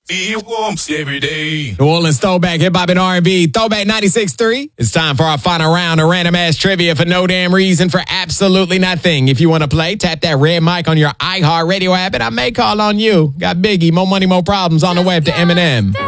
Feel warmth every day. New Orleans Throwback, Hip Hop and R&B, Throwback 96.3. It's time for our final round of random ass trivia for no damn reason, for absolutely nothing. If you want to play, tap that red mic on your iHeartRadio app, and I may call on you. Got Biggie, More Money, More Problems on the way up to Eminem.